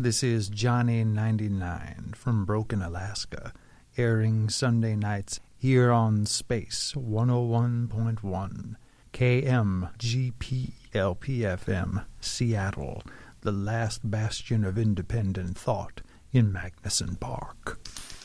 This is Johnny 99 from Broken, Alaska, airing Sunday nights here on Space 101.1 KMGP LPFM, Seattle, the last bastion of independent thought in Magnuson Park.